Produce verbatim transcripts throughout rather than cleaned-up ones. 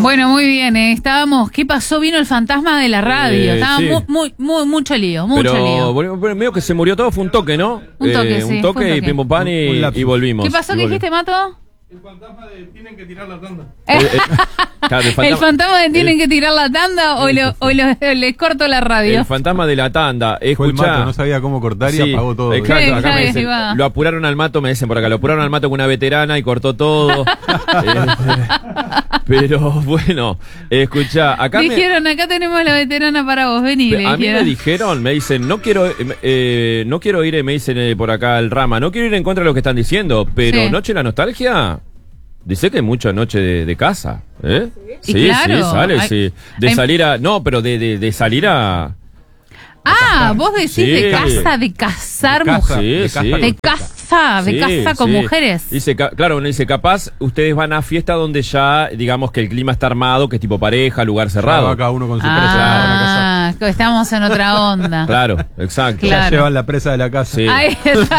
Bueno, muy bien, eh, estábamos, ¿qué pasó? Vino el fantasma de la radio, Eh, estaba sí. muy, muy, muy, mucho lío, mucho Pero lío. bueno, bueno, medio que se murió todo, fue un toque, ¿no? Un toque, Eh, sí, un toque fue un y toque. pim pum pan y, Un lapsus. y volvimos. ¿Qué pasó? y ¿Qué volvimos. dijiste, Mato? El fantasma de tienen que tirar la tanda. Eh, eh, claro, el ¿El fantasma, fantasma de tienen el- que tirar la tanda o, lo, o lo- les corto la radio? el fantasma de la tanda. Fue el Escuchá. Mato, no sabía cómo cortar y Sí, apagó todo. exacto, Sí, acá claro, me ahí dicen, va. lo apuraron al Mato, me dicen por acá, lo apuraron al Mato con una veterana y cortó todo. Eh, pero bueno, escuchá, acá me, Dijeron, acá tenemos la veterana para vos, vení. le a mí me dijeron. dijeron, me dicen, no quiero eh, eh, no quiero ir, eh, me dicen eh, por acá el Rama, no quiero ir en contra de lo que están diciendo, pero Sí. Noche de la Nostalgia, dice que mucha noche de, de casa, ¿eh? Y Sí, claro, sí, sale, hay- sí. De hay- salir a, no, pero de, de, de salir a... Ah, vos decís Sí. de casa, de casar De casa, mujeres. Sí, de sí. casa. De casa, de Sí, casa con sí. mujeres. Dice, ca- claro, uno dice, capaz ustedes van a fiesta donde ya, digamos que el clima está armado, que es tipo pareja, lugar cerrado. Acá uno con su presa en la casa. Ah, que estamos en otra onda. Claro, exacto. Claro. Ya llevan la presa de la casa. Sí. Ahí está.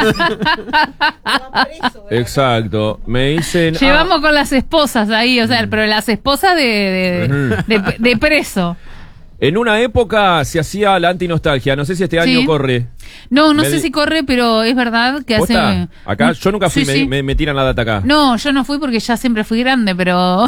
Exacto. Me dicen... Llevamos con las esposas ahí, o sea, pero las esposas de, de, de- de preso. ah, en una época se hacía la antinostalgia, no sé si este año Sí. corre. No, no Me sé di- si corre, pero es verdad que hace... ¿Posta? Acá yo nunca fui, Sí, me, sí. me- me tiran la data acá. No, yo no fui porque ya siempre fui grande, pero...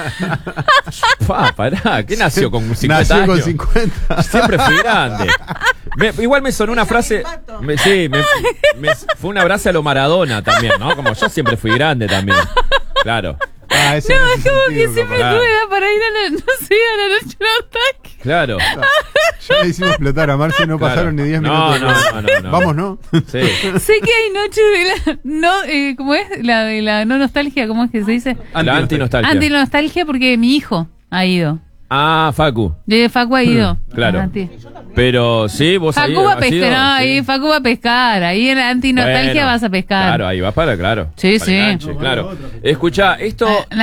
Pa, pará, ¿qué nació con cincuenta Nació años? con cincuenta. Siempre fui grande. Me- igual me sonó una frase. Me, sí, me, me- fue una frase a lo Maradona también, ¿no? Como yo siempre fui grande también. Claro, Ah, ese No, en es ese como sentido, que siempre capaz. capaz. tuve edad para ir a la, no sé, a la noche de ataque. claro. Ya le hicimos explotar a Marce, no Claro. pasaron ni diez No, minutos. no, no, no, no. Vamos, ¿no? Sí. Sé que hay noches de la... No, eh, ¿cómo es? La de la no nostalgia, ¿cómo es que se dice? La antinostalgia. Antinostalgia porque mi hijo ha ido. Ah, Facu. De Facu ha ido. Claro. Anti- Pero sí, vos ahí Facu va a has ido, pescar, no, sí. ahí Facu va a pescar. Ahí en la antinostalgia Bueno, vas a pescar. Claro, ahí vas para, claro. Sí, para sí. enganche, No, claro. vale, otra. Escuchá, esto. Eh, no,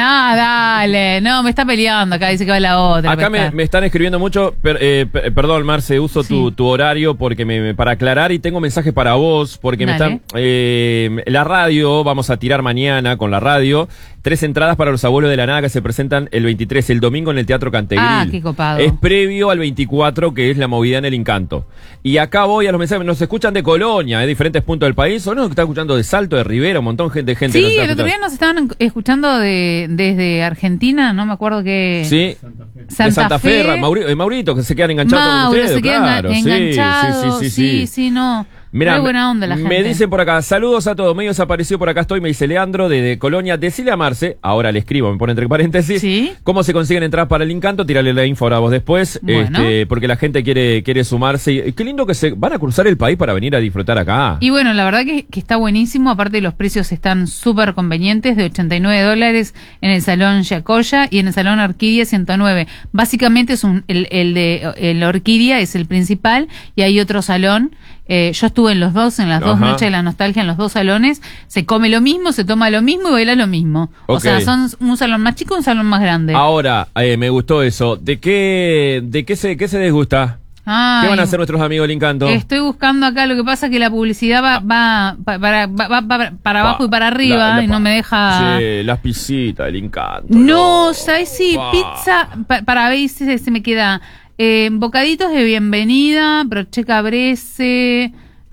dale. No, me está peleando acá, dice que va la otra. a Acá me, pescar. me están escribiendo mucho, per- eh, per- perdón Marce, uso Sí. tu, tu horario porque me, me- para aclarar y tengo mensajes para vos, porque me Dale. están, eh, la radio, vamos a tirar mañana con la radio, tres entradas para los abuelos de la nada que se presentan el veintitrés, el domingo en el Teatro Cantegril. Ah, qué copado. Es previo al veinticuatro, que es la movida en el Encanto. Y acá voy a los mensajes, nos escuchan de Colonia, de diferentes puntos del país, o nos están escuchando de Salto, de Rivera, un montón de gente. nos Sí, está el otro día escuchando. nos estaban escuchando de, desde Argentina, no me acuerdo qué. Sí. Santa, de Santa Fe, Fe. Mauri- eh, Maurito, que se quedan enganchados con Mauro, ustedes, se quedan claro, sí, enganchados. sí, sí, sí, sí, sí. sí, no. Mirá, Muy buena onda la me gente. dicen por acá, saludos a todos, medio desaparecido por acá estoy, me dice Leandro desde Colonia, decile a Marce, ahora le escribo, me pone entre paréntesis, Sí. cómo se consiguen entradas para el Encanto, tírale la info ahora vos después, Bueno. este, porque la gente quiere, quiere sumarse, y qué lindo que se van a cruzar el país para venir a disfrutar acá. Y bueno, la verdad que, que está buenísimo, aparte los precios están súper convenientes, de ochenta y nueve dólares en el Salón Yacoya y en el Salón Orquídea ciento nueve. Básicamente es un, el, el de el Orquídea es el principal y hay otro salón. Eh, yo estuve en los dos, en las dos Ajá. noches de la nostalgia, en los dos salones. Se come lo mismo, se toma lo mismo y baila lo mismo. O Ok. sea, son un salón más chico y un salón más grande. Ahora, eh, me gustó eso, ¿de qué, de qué se, qué se desgusta? Ay, ¿Qué van a hacer nuestros amigos del Encanto? Estoy buscando acá, lo que pasa es que la publicidad va, va, pa- para, va, va- va para abajo y para arriba La- la- y no me deja... Sí, las pisitas del Encanto. No, ¿sabes? Sí, Pa. pizza, pa- para ver si se, se me queda eh, bocaditos de bienvenida, broche cabrese,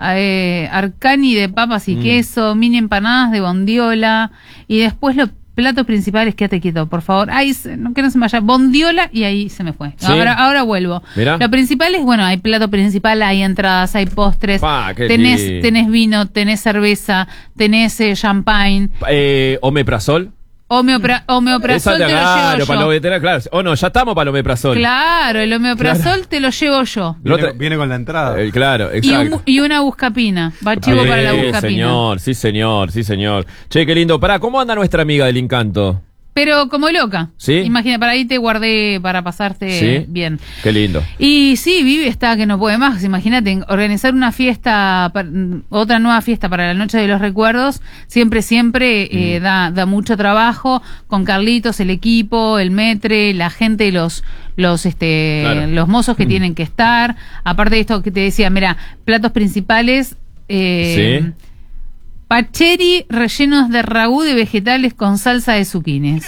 eh, arcani de papas y Mm. queso, mini empanadas de bondiola y después los platos principales, quédate quieto, por favor. Ay, se- no que no se me vaya, bondiola y ahí se me fue. ¿Sí? Ahora, ahora vuelvo. Mirá. Lo principal es, bueno, hay plato principal, hay entradas, hay postres, Pa, qué tenés, lindo. tenés vino, tenés cerveza, tenés eh, champagne, Eh, Omeprazol. homeopra, homeoprazol Esa te lo claro, llevo para yo. los veteranos, claro. O no, ya estamos para el Omeprazol. Claro, el homeoprazol te lo llevo yo. Lo Viene, tra- viene con la entrada. Eh, claro, Y, exacto. un- y una buscapina. Va chivo Sí, para la buscapina. señor, sí, señor, sí, señor. Che, qué lindo. Pará, ¿cómo anda nuestra amiga del Encanto? Pero como loca. ¿Sí? Imagina, para ahí te guardé para pasarte ¿Sí? bien. Qué lindo. Y sí, Vivi está que no puede más. Imagínate, organizar una fiesta, pa- otra nueva fiesta para la Noche de los Recuerdos, siempre, siempre eh, da, da mucho trabajo con Carlitos, el equipo, el metre, la gente, los los este Claro. los mozos que tienen que estar. Aparte de esto que te decía, mira, platos principales. Eh, Sí. Pacheri rellenos de ragú de vegetales con salsa de zucchines.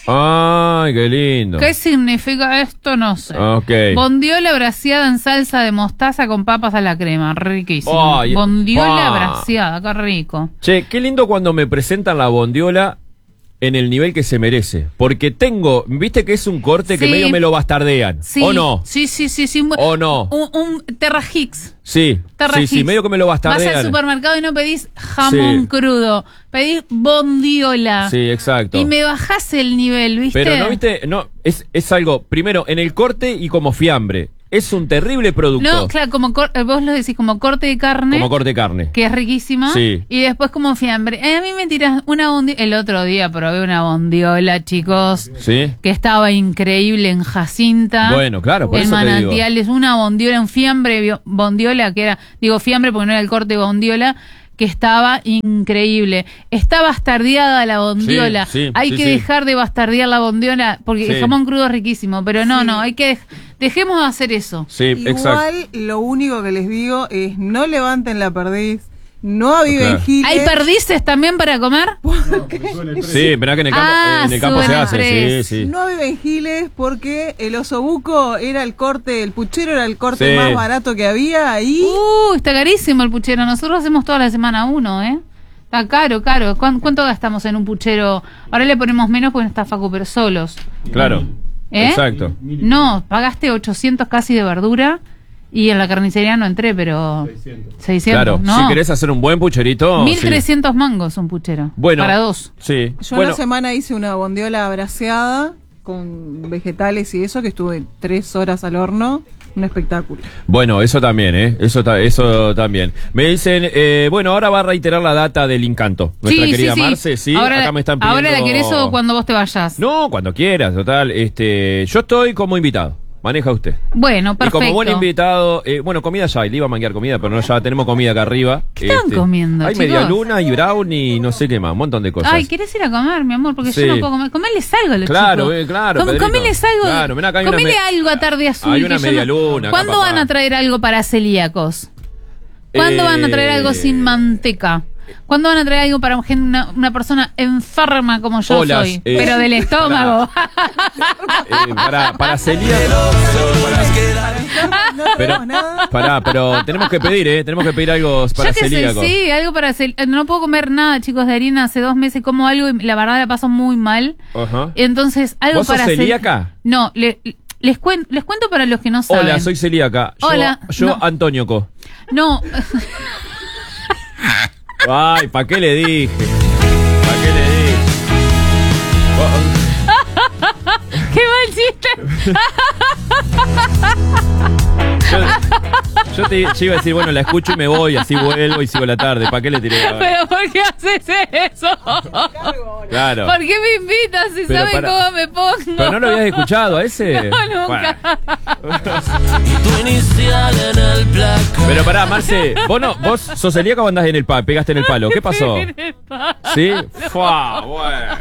Ay, qué lindo. ¿Qué significa esto? No sé. Ok. Bondiola braseada en salsa de mostaza con papas a la crema. Riquísimo. Ay, Bondiola pa. braseada, qué rico. Che, qué lindo cuando me presentan la bondiola en el nivel que se merece. Porque tengo, viste que es un corte que Sí. medio me lo bastardean. Sí, ¿O no? Sí, sí, sí. sí un, bu- ¿O no? Un, un Terra Hicks. Sí, Terra sí, sí, Hicks. medio que me lo Vas bastardean. al supermercado y no pedís jamón Sí. crudo. Pedís bondiola. Sí, exacto. Y me bajás el nivel, ¿viste? Pero no, viste, no, es, es algo, primero, en el corte y como fiambre. Es un terrible producto. No, claro, como cor- vos lo decís, como corte de carne. Como corte de carne. Que es riquísima. Sí. Y después como fiambre. Eh, a mí me tiras una bondiola. El otro día probé una bondiola, chicos. ¿Sí? Que estaba increíble en Jacinta. Bueno, claro, por el eso te digo. manantial es una bondiola, un fiambre bio- bondiola que era, digo fiambre porque no era el corte bondiola, que estaba increíble. Está bastardeada la bondiola. Sí, sí, hay sí, que sí. dejar de bastardear la bondiola porque Sí. el jamón crudo es riquísimo, pero no, no, hay que dej- dejemos de hacer eso. Sí, exacto. Igual lo único que les digo es no levanten la perdiz, no aviven Claro. giles. ¿Hay perdices también para comer? Sí, esperá que en el campo, Ah, en el campo se suena hace. tres. Sí, sí. No aviven giles porque el osobuco era el corte, el puchero era el corte Sí. más barato que había y Uh, está carísimo el puchero. Nosotros hacemos toda la semana uno, ¿eh? Está caro, caro. ¿Cuán- ¿Cuánto gastamos en un puchero? Ahora le ponemos menos porque no está Facu, pero solos. Claro. ¿Eh? Exacto. No, pagaste ochocientos casi de verdura y en la carnicería no entré, pero seiscientos. Claro. no. Si querés hacer un buen pucherito. mil sí. trescientos mangos un puchero. Bueno. Para dos. Sí. yo bueno, la semana hice una bondiola braseada con vegetales y eso que estuve tres horas al horno, un espectáculo. Bueno, eso también, ¿eh? Eso, ta- eso también. Me dicen, eh, bueno, ahora va a reiterar la data del Encanto. Nuestra Sí, querida sí, sí. Marce, sí. Ahora, acá me están pidiendo... ahora la querés o cuando vos te vayas. No, cuando quieras, total. Este, yo estoy como invitado. Maneja usted. Bueno, Y perfecto. como buen invitado, eh, bueno, comida ya hay, le iba a manguear comida, pero no, ya tenemos comida acá arriba. ¿Qué están comiendo, Hay chicos? media luna y brownie y no sé qué más, un montón de cosas. Ay, ¿querés ir a comer, mi amor? Porque Sí. yo no puedo comer. Comerles algo a los Claro, chicos. eh, claro, Com- Pedrito. Comeles algo. Claro, mirá, acá hay una Comele me- algo a Tarde Azul. Hay que una yo media no- luna acá, ¿Cuándo papá. van a traer algo para celíacos? ¿Cuándo Eh, van a traer algo sin manteca? ¿Cuándo van a traer algo para gen- una, una persona enferma como yo Olas, soy? eh, pero del estómago. Eh, para, para celíacos. No Pero, tenemos nada. pará, pero tenemos que pedir, ¿eh? Tenemos que pedir algo para Yo qué sé, celíacos. sí, algo para celíacos. No puedo comer nada, chicos, de harina. Hace dos meses como algo y la verdad la paso muy mal. Ajá. Entonces, algo ¿Vos sos para cel- celíaca? No, le- les, cuen- les cuento para los que no saben. Hola, soy celíaca. Yo, Hola, yo no. Antonio Co. No, Ay, ¿para qué le dije? ¿Para qué le dije? qué mal chiste. Yo, yo te, yo iba a decir, bueno, la escucho y me voy, así vuelvo y sigo la tarde. ¿Para qué le tiré? Pero ¿por qué haces eso? Claro. ¿Por qué me invitas si Pero saben para- cómo me pongo? Pero no lo habías escuchado a ese. No, nunca. Tu inicial en el placar. Pero pará, Marce, vos no, vos sos celíaca o andás en el palo, pegaste en el palo. ¿Qué pasó? ¿Sí? Fua, bueno.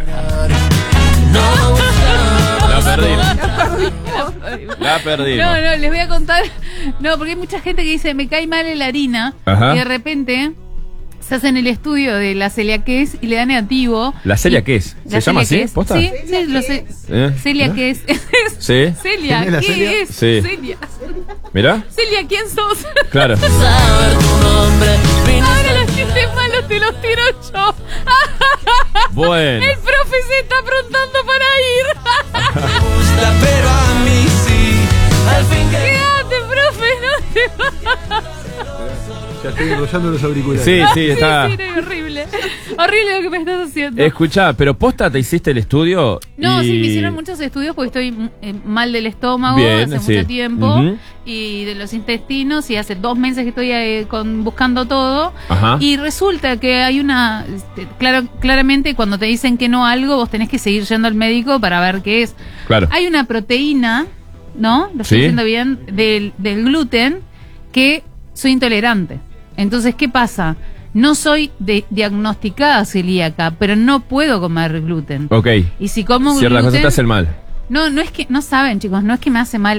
La perdimos. La perdimos. No, no, les voy a contar. No, porque hay mucha gente que dice, me cae mal la harina. Ajá. Y de repente se hacen el estudio de la celiaquez y le da negativo. ¿La celia Y- qué es? ¿Se la llama así? celiaquez. ¿Posta? Sí, sí, lo sé. ¿Eh? Celia, ¿qué es? ¿Sí? Celia, ¿Quién es la ¿qué Celia? es? Sí. Celia. ¿Mirá? Celia, ¿quién sos? Claro. Saber tu nombre. Ahora los chistes malos te los tiro yo. Bueno. El profe se está aprontando para ir. Gusta, pero a mí sí. Al fin que Quédate, profe, no te vas. Ya estoy enrollando los auriculares. Sí, sí, está. Sí, sí, no, horrible. Horrible lo que me estás haciendo. Escuchá, pero posta te hiciste el estudio. No, y... sí, me hicieron muchos estudios porque estoy eh, mal del estómago Bien, hace sí. mucho tiempo Ujú. y de los intestinos y hace dos meses que estoy eh, con, buscando todo Ajá. y resulta que hay una, este, claro, claramente cuando te dicen que no a algo vos tenés que seguir yendo al médico para ver qué es. Claro. Hay una proteína, ¿no? Lo estoy Sí. diciendo bien, del, del gluten que soy intolerante. Entonces, ¿qué pasa? No soy de- diagnosticada celíaca, pero no puedo comer gluten. Ok. Y si como Ciertas gluten, cosas te hacen mal. no, no es que, no saben, chicos, no es que me hace mal, es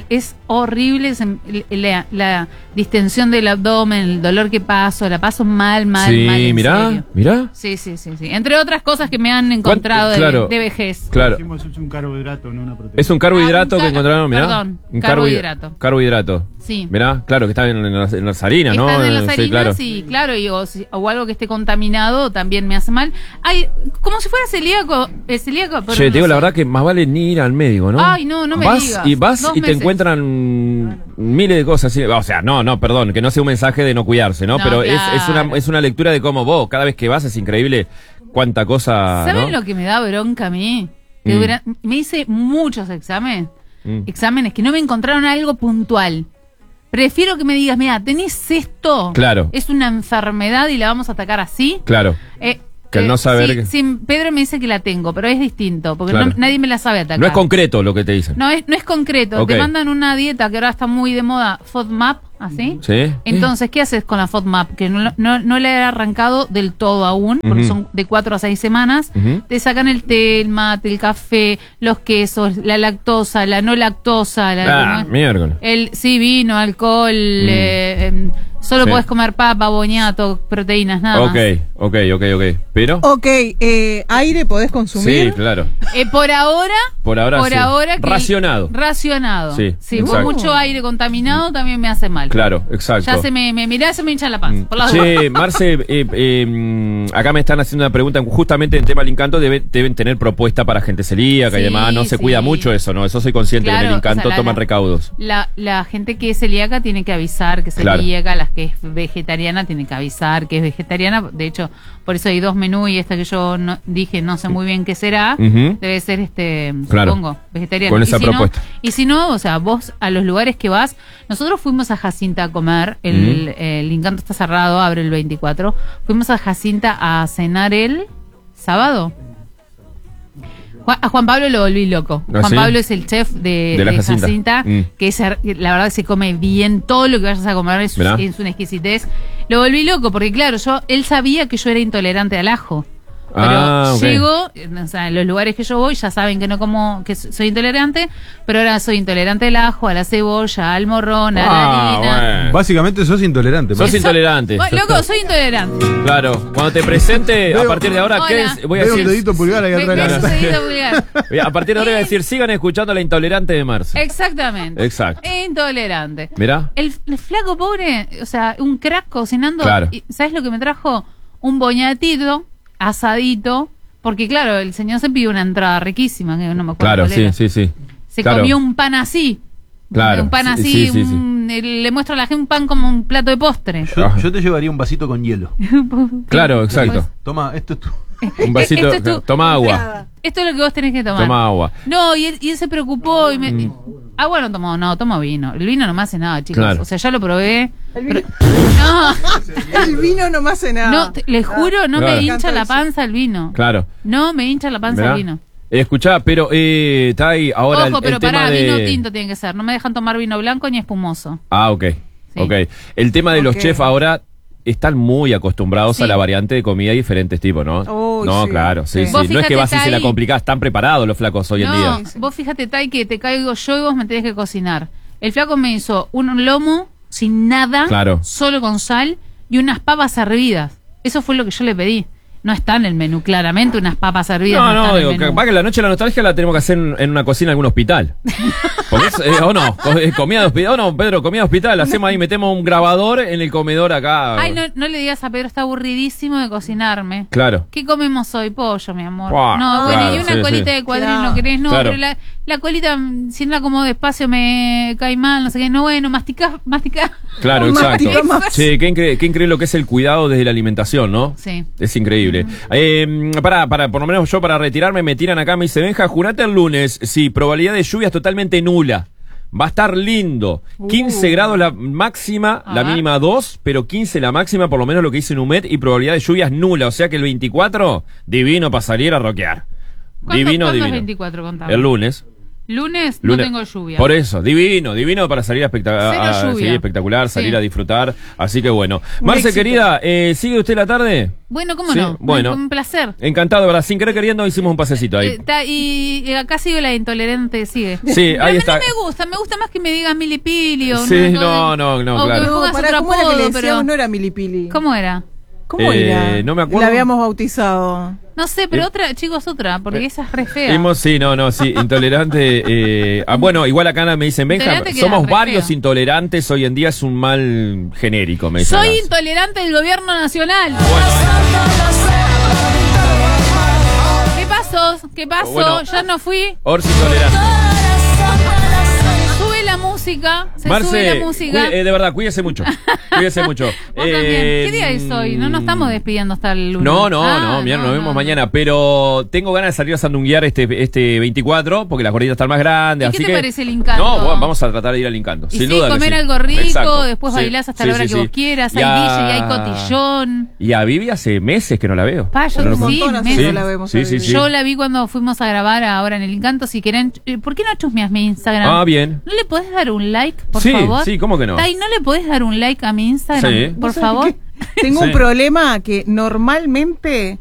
horrible, se- la, la distensión del abdomen, el dolor que paso, la paso mal, mal, Sí, mal. en mirá, serio. mirá. Sí, sí, sí, sí. Entre otras cosas que me han encontrado de, claro. de vejez. Claro. Decimos, es un carbohidrato, no una proteína. Es un carbohidrato Ah, un que car- encontraron, mirá. perdón, un carbohidrato. carbohi- Carbohidrato. Sí. Mirá, claro, que está en, en las, en las harinas, ¿no? Están en las Sí, harinas claro. y claro, y, o, si- o algo que esté contaminado también me hace mal. Hay, como si fuera celíaco, eh, celíaco, pero Che, no te digo la sé. verdad que más vale ni ir al médico, ¿no? Ay, no, no me vas digas. Y vas Dos y te meses. encuentran miles de cosas así. O sea, no, no, perdón, que no sea un mensaje de no cuidarse, ¿no? No, Pero es, claro. es, una, es una lectura de cómo vos, cada vez que vas es increíble cuánta cosa, ¿Saben ¿no? lo que me da bronca a mí? Que Mm. dura- me hice muchos exámenes, Mm. exámenes que no me encontraron algo puntual. Prefiero que me digas, mira, tenés esto, Claro. es una enfermedad y la vamos a atacar así. Claro. Eh, Que al no saber sí, que- sí, Pedro me dice que la tengo, pero es distinto, porque Claro. no- nadie me la sabe atacar. No es concreto lo que te dicen. No es, no es concreto, Ok. te mandan una dieta que ahora está muy de moda, FODMAP, ¿así? ¿Sí? Entonces, ¿qué haces con la FODMAP? Que no, no, no le he arrancado del todo aún, porque Ujú. son de cuatro a seis semanas. Ujú. Te sacan el té, el mate, el café, los quesos, la lactosa, la no lactosa, la, Ah, ¿cómo es? miércoles. el sí, vino, alcohol, eh, em, solo Sí. puedes comer papa, boñato, proteínas, nada Ok, más. ok, ok, ok. ¿Pero? Ok, eh, aire podés consumir. Sí, claro. Eh, por ahora, Por ahora por sí. ahora que- Racionado. Racionado. Sí, Si exacto. mucho aire contaminado también me hace mal. Claro, exacto. Ya se me, me mirá, se me hincha la panza. Por las dudas. Che, Marce, eh, eh, mm, acá me están haciendo una pregunta justamente en tema del encanto, debe- deben tener propuesta para gente celíaca y Sí, demás, no se sí. cuida mucho eso, ¿no? Eso soy consciente, que en el Claro, encanto o sea, la- toman la- recaudos. La, la gente que es celíaca tiene que avisar que es Claro. celíaca, las que es vegetariana tienen que avisar que es vegetariana. De hecho, por eso hay dos menús y esta que yo no, dije no sé muy bien qué será. Ujú. Debe ser, este Claro. supongo, vegetariana. Con Y esa si no- propuesta. y si no, o sea, vos a los lugares que vas, nosotros fuimos a Jacinta a comer, el, el encanto está cerrado, abre el veinticuatro. Fuimos a Jacinta a cenar el sábado. Juan- A Juan Pablo lo volví loco. ¿Ah, Juan sí? Pablo es el chef de, De la de Jacinta. Jacinta, Mm. que es, her- la verdad se come bien, todo lo que vayas a comer es, Mirá. es una exquisitez. Lo volví loco porque claro, yo él sabía que yo era intolerante al ajo. Pero Ah, ok. llego, o sea, en los lugares que yo voy ya saben que no como, que soy intolerante, pero ahora soy intolerante al ajo, a la cebolla, al morrón, a la Ah, harina. bueno. Básicamente sos intolerante. Sos Marce. intolerante. Bueno, loco, soy intolerante. Claro, cuando te presente, a Veo- partir de ahora, ¿qué Hola. es? Voy a Veo un decir, dedito pulgar ahí Me- atrás. me de la hizo cara. dedito vulgar. a partir de ahora voy a decir, sigan escuchando a la intolerante de Marce. Exactamente. Exacto. Intolerante. Mirá. El, el flaco pobre, o sea, un crack cocinando. Claro. y ¿sabes lo que me trajo? Un boñatito, asadito. Porque claro, el señor se pidió una entrada riquísima, que no me acuerdo Claro, cuál sí, era. sí, sí. Se Claro. comió un pan así. Claro, Un pan sí, así, sí, sí, un- el- le muestro a la gente un pan como un plato de postre. Yo, yo te llevaría un vasito con hielo. Claro, exacto. Toma, esto es tu. Un vasito, Esto es tu- toma agua. Esto es lo que vos tenés que tomar. Toma agua. No, y él, y él se preocupó y me... y- agua no tomó, no, tomo vino. El vino no me hace nada, chicos. Claro. O sea, ya lo probé. pero- no, El vino no me hace nada. no, te- le juro, no Claro. me hincha la panza el vino. Claro. No me hincha la panza Mirá. el vino. Eh, escuchá, pero eh, está ahí ahora Ojo, el, pero el tema pará, de... vino tinto tiene que ser. No me dejan tomar vino blanco ni espumoso. Ah, ok. Sí. Ok. El tema de los Ok. chefs ahora están muy acostumbrados Sí. a la variante de comida de diferentes tipos, ¿no? Uy, no, sí. claro, sí, Sí. sí. Vos No es que fíjate, vas y se la Tai. complicás, están preparados los flacos hoy en no, día. vos fíjate, Tai, que te caigo yo y vos me tenés que cocinar. El flaco me hizo un lomo sin nada, Claro. solo con sal y unas papas hervidas. Eso fue lo que yo le pedí. No está en el menú, claramente, unas papas hervidas. No, No, no, está en digo, el menú. capaz que la noche de la nostalgia la tenemos que hacer en, en una cocina de algún hospital. Porque es- eh, o no, co- eh, comida de hospital, o no, Pedro, comida de hospital, hacemos ahí, metemos un grabador en el comedor acá. Ay, no, no le digas a Pedro, está aburridísimo de cocinarme. Claro. ¿Qué comemos hoy? Pollo, mi amor. Buah, no, bueno, claro, y una sí, colita sí. de cuadril, Claro. ¿no querés? No, Claro. pero la, la colita, mm, si no la como despacio, me cae mal, no sé qué. No, bueno, masticá, masticá. Claro, Más exacto. pica más. Sí, qué, incre- qué increíble lo que es el cuidado desde la alimentación, ¿no? Sí. Es increíble. Eh, para, para, por lo menos yo para retirarme me tiran acá, me dice, Benja, jurate el lunes, sí, probabilidad de lluvias totalmente nula. Va a estar lindo. quince grados la máxima, A la ver. mínima dos, pero quince la máxima, por lo menos lo que dice Numet, y probabilidad de lluvias nula. O sea que el veinticuatro, divino para salir a rockear. ¿Cuándo- Divino, cuándo es divino. veinticuatro, contame? El lunes. Lunes, Lunes. no tengo lluvia. Por eso, divino, divino para salir a, espectac- Cero a- a lluvia. seguir espectacular, salir Sí. a disfrutar. Así que bueno. Un Marce, éxito. querida, eh, ¿sigue usted la tarde? Bueno, ¿cómo Sí, no? bueno. Un placer. Encantado, ¿verdad? Sin querer queriendo hicimos un pasecito ahí. Eh, ta- y, y acá sigue la intolerante, sigue. Sí, Pero ahí a mí está. no me gusta, me gusta más que me digan milipili o Sí, no, no, no, o claro. que me No, pongas pará, otro ¿cómo era que le apodo, decíamos? pero No era Milipili. ¿cómo era? ¿Cómo Eh, era? no me acuerdo. La habíamos bautizado. No sé, pero Eh, otra, chicos, otra, porque esa es re fea. Hemos, sí, no, no, sí, intolerante. eh, ah, bueno, igual acá me dicen, Benja, Intolerante queda somos re varios feo. intolerantes, hoy en día es un mal genérico, me dicen. Soy acá. intolerante del gobierno nacional. ¿Qué pasó? ¿Qué pasó? Bueno. Ya no fui. Orsi intolerante. Sube la música. Se Marce, sube la música. cuide- eh, de verdad, cuídese mucho. Cuídese mucho. Vos también. ¿Qué día es hoy? No nos estamos despidiendo hasta el lunes. No, no, Ah, no, mierda, nos vemos no. mañana. Pero tengo ganas de salir a sandunguear este, este veinticuatro, porque las gorditas están más grandes. ¿Y así qué te que, parece el Encanto? No, bueno, vamos a tratar de ir al Encanto. Y sin sí, duda que comer sí. algo rico, Exacto. después Sí, bailás hasta sí, la hora sí, que sí. vos quieras. Y Hay a- D J, hay cotillón. Y a Vivi hace meses que no la veo. Pa, yo No, sí, no. montón hace me- que no la vemos sí, a sí, Vivi. sí. Yo la vi cuando fuimos a grabar ahora en el Encanto. Si quieren, eh, ¿por qué no chusmeas mi Instagram? Ah, bien. ¿No le podés dar un like, por Sí, favor? sí, ¿cómo que no? Tai, ¿no le podés dar un like a mi Instagram, Sí. por ¿Vos sabés favor? qué? Tengo Sí. un problema que normalmente